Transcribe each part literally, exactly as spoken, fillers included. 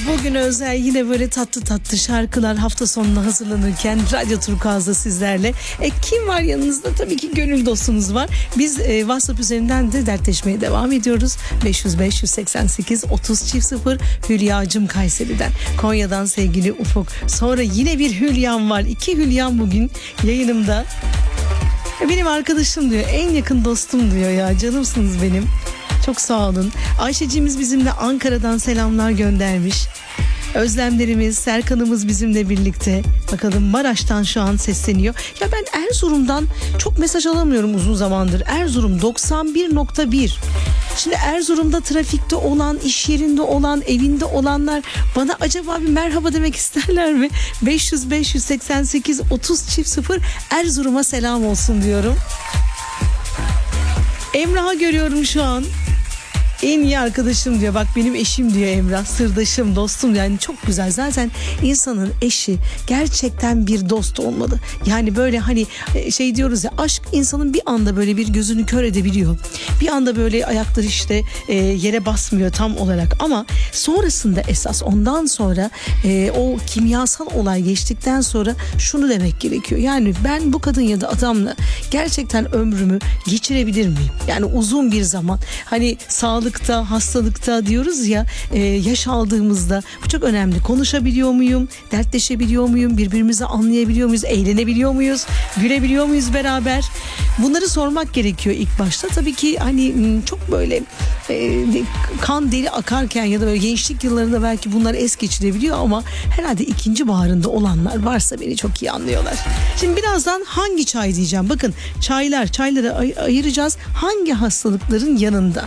Bugün özel yine böyle tatlı tatlı şarkılar hafta sonuna hazırlanırken Radyo Turkuaz'da sizlerle. E, kim var yanınızda? Tabii ki gönül dostunuz var. Biz e, WhatsApp üzerinden de dertleşmeye devam ediyoruz. beş yüz beş yüz seksen sekiz otuz sıfır Hülya'cım Kayseri'den. Konya'dan sevgili Ufuk. Sonra yine bir Hülya'm var. İki Hülya'm bugün yayınımda. Benim arkadaşım diyor, en yakın dostum diyor ya, canımsınız benim. Çok sağ olun. Ayşe'cimiz bizimle Ankara'dan selamlar göndermiş. Özlemlerimiz, Serkan'ımız bizimle birlikte. Bakalım Maraş'tan şu an sesleniyor. Ya ben Erzurum'dan çok mesaj alamıyorum uzun zamandır. Erzurum doksan bir nokta bir. Şimdi Erzurum'da trafikte olan, iş yerinde olan, evinde olanlar bana acaba bir merhaba demek isterler mi? beş yüz beş yüz seksen sekiz otuz sıfır Erzurum'a selam olsun diyorum. Emrah'ı görüyorum şu an. En iyi arkadaşım diyor. Bak benim eşim diyor Emrah. Sırdaşım, dostum, yani çok güzel. Zaten insanın eşi gerçekten bir dost olmalı. Yani böyle hani şey diyoruz ya, aşk insanın bir anda böyle bir gözünü kör edebiliyor. Bir anda böyle ayakları işte e, yere basmıyor tam olarak, ama sonrasında esas ondan sonra e, o kimyasal olay geçtikten sonra şunu demek gerekiyor. Yani ben bu kadın ya da adamla gerçekten ömrümü geçirebilir miyim? Yani uzun bir zaman, hani sağlık hastalıkta diyoruz ya, e, yaş aldığımızda bu çok önemli. Konuşabiliyor muyum? Dertleşebiliyor muyum? Birbirimizi anlayabiliyor muyuz? Eğlenebiliyor muyuz? Gülebiliyor muyuz beraber? Bunları sormak gerekiyor ilk başta. Tabii ki hani çok böyle e, kan deli akarken ya da böyle gençlik yıllarında belki bunlar es geçirebiliyor, ama herhalde ikinci baharında olanlar varsa beni çok iyi anlıyorlar. Şimdi birazdan hangi çay diyeceğim. Bakın çaylar, çayları ay- ayıracağız. Hangi hastalıkların yanında?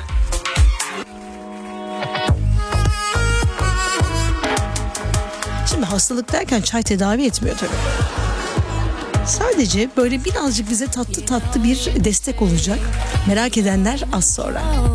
Şimdi hastalık derken çay tedavi etmiyor tabii. Sadece böyle birazcık bize tatlı tatlı bir destek olacak. Merak edenler az sonra.